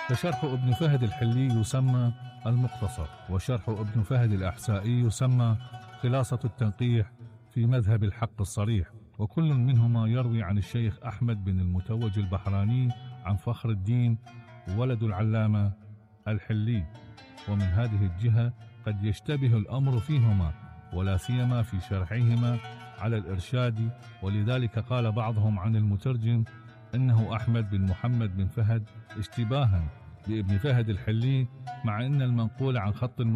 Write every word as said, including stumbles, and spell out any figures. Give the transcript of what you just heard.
فشرح ابن فهد الحلي يسمى المختصر، وشرح ابن فهد الأحسائي يسمى خلاصة التنقيح في مذهب الحق الصريح، وكل منهما يروي عن الشيخ أحمد بن المتوج البحراني عن فخر الدين ولد العلامة الحلي. ومن هذه الجهة قد يشتبه الأمر فيهما، ولا سيما في شرحهما على الإرشاد، ولذلك قال بعضهم عن المترجم إنه أحمد بن محمد بن فهد اشتباها بابن فهد الحلي، مع أن المنقول عن خط